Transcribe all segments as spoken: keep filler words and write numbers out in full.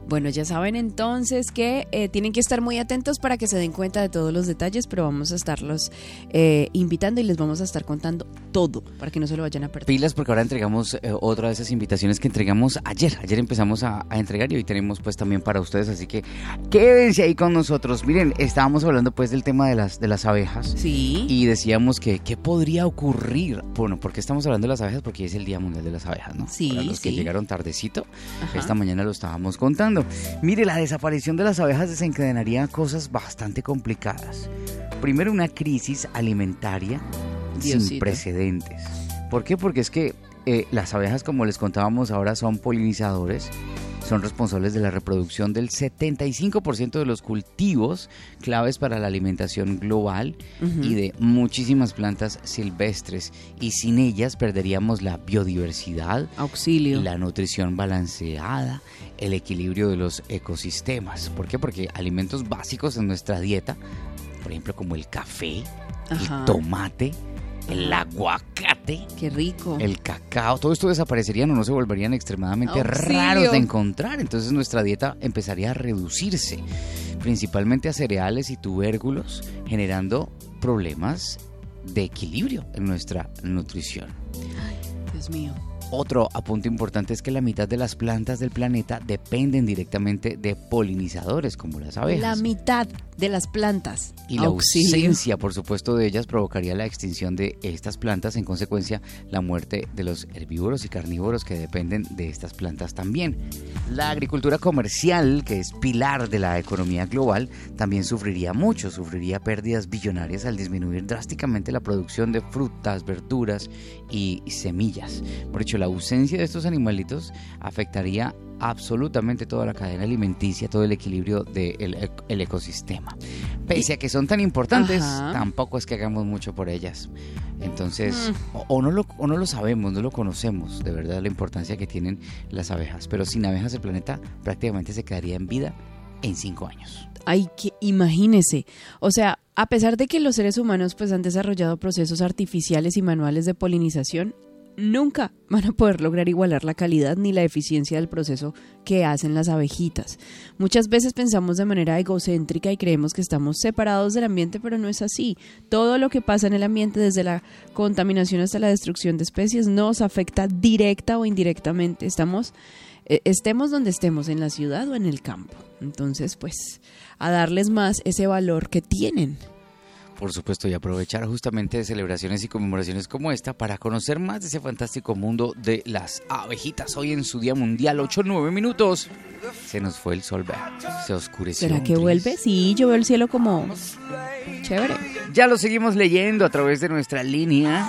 Bueno, ya saben entonces que eh, tienen que estar muy atentos para que se den cuenta de todos los detalles, pero vamos a estarlos eh, invitando y les vamos a estar contando todo para que no se lo vayan a perder. Pilas, porque ahora entregamos eh, otra de esas invitaciones que entregamos ayer. Ayer empezamos a, a entregar y hoy tenemos pues también para ustedes, así que quédense ahí con nosotros. Miren, estábamos hablando pues del tema de las, de las abejas. Sí. Y decíamos que qué podría ocurrir. Bueno, ¿por qué estamos hablando de las abejas? Porque es el Día Mundial de las Abejas, ¿no? Sí, Para los sí. que llegaron tardecito, Ajá. esta mañana lo estábamos contando. Mire, la desaparición de las abejas desencadenaría cosas bastante complicadas. Primero, una crisis alimentaria Diosito. sin precedentes. ¿Por qué? Porque es que eh, las abejas, como les contábamos ahora, son polinizadores, son responsables de la reproducción del setenta y cinco por ciento de los cultivos claves para la alimentación global uh-huh. y de muchísimas plantas silvestres. Y sin ellas perderíamos la biodiversidad, auxilio, la nutrición balanceada, el equilibrio de los ecosistemas. ¿Por qué? Porque alimentos básicos en nuestra dieta, por ejemplo, como el café, Ajá. el tomate, el aguacate, qué rico, el cacao, todo esto desaparecerían o no se volverían extremadamente Auxilio. raros de encontrar. Entonces nuestra dieta empezaría a reducirse, principalmente a cereales y tubérculos, generando problemas de equilibrio en nuestra nutrición. Ay, Dios mío. Otro apunte importante es que la mitad de las plantas del planeta dependen directamente de polinizadores como las abejas. La mitad de las plantas. Y la Auxilio. ausencia, por supuesto, de ellas provocaría la extinción de estas plantas, en consecuencia, la muerte de los herbívoros y carnívoros que dependen de estas plantas también. La agricultura comercial, que es pilar de la economía global, también sufriría mucho, sufriría pérdidas billonarias al disminuir drásticamente la producción de frutas, verduras y semillas. Por hecho, la ausencia de estos animalitos afectaría absolutamente toda la cadena alimenticia, todo el equilibrio del el ecosistema. Pese a que son tan importantes, Ajá. tampoco es que hagamos mucho por ellas. Entonces, mm. o, o, no lo, o no lo sabemos, no lo conocemos de verdad la importancia que tienen las abejas. Pero sin abejas el planeta prácticamente se quedaría en vida en cinco años. Ay, que imagínese, o sea, a pesar de que los seres humanos pues han desarrollado procesos artificiales y manuales de polinización, nunca van a poder lograr igualar la calidad ni la eficiencia del proceso que hacen las abejitas. Muchas veces pensamos de manera egocéntrica y creemos que estamos separados del ambiente, pero no es así. Todo lo que pasa en el ambiente, desde la contaminación hasta la destrucción de especies, nos afecta directa o indirectamente. Estamos, eh, estemos donde estemos, en la ciudad o en el campo. Entonces, pues, a darles más ese valor que tienen. Por supuesto, y aprovechar justamente de celebraciones y conmemoraciones como esta para conocer más de ese fantástico mundo de las abejitas. Hoy en su Día Mundial, ocho o nueve minutos, se nos fue el sol, se oscureció. ¿Será que vuelve? Sí, yo veo el cielo como chévere. Ya lo seguimos leyendo a través de nuestra línea.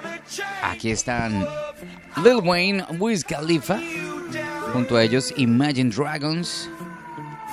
Aquí están Lil Wayne, Wiz Khalifa, junto a ellos Imagine Dragons